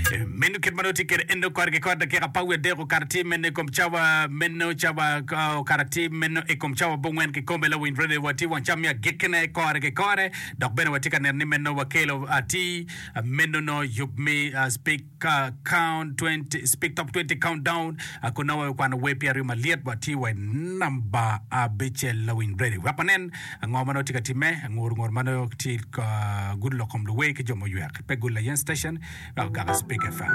Menu kit mano tiket endo korge korda kera pawe dero karti mene kom chawa meno chawa karati meno e kom chawa bongwen ke kombe la win ready wati wan chamia gekene korge kore dok beno watika nerni meno wakelo ati meno no yup me speak count 20 speak top 20 countdown akuna wa kwana wepi ari maliet wati wa namba abeche la win ready wapanen ngomano tikatime ngor mano tik good lokom luwe ke jomo yuak pe good la yen station ga speak FM